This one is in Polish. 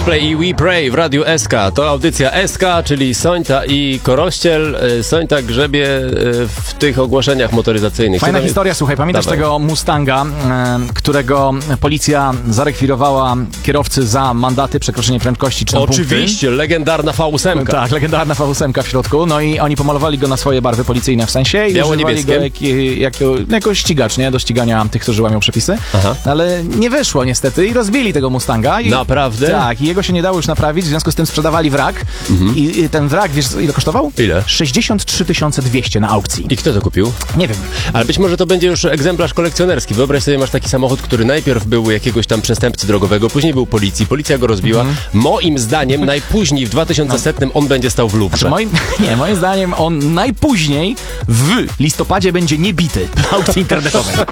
Coldplay i We Pray w Radiu SK. To audycja SK, czyli Sońta i Korościel. Sońta grzebie w tych ogłoszeniach motoryzacyjnych. Fajna historia, słuchaj, pamiętasz tego Mustanga, którego policja zarekwirowała kierowcy za mandaty, przekroczenie prędkości czy oczywiście, legendarna V8. Tak, legendarna V8 w środku. No i oni pomalowali go na swoje barwy policyjne w sensie i używali go jako ścigacz, nie? Do ścigania tych, którzy łamią przepisy. Aha. Ale nie wyszło niestety i rozbili tego Mustanga. Naprawdę? Tak, i jego się nie dało już naprawić, w związku z tym sprzedawali wrak. I ten wrak, wiesz ile kosztował? Ile? 63 200 na aukcji. I kto to kupił? Nie wiem. Ale być może to będzie już egzemplarz kolekcjonerski. Wyobraź sobie, masz taki samochód, który najpierw był jakiegoś tam przestępcy drogowego, później był policji, policja go rozbiła. Moim zdaniem najpóźniej w 2100 on będzie stał w Luvrze. Moim zdaniem on najpóźniej w listopadzie będzie niebity w aukcji internetowej.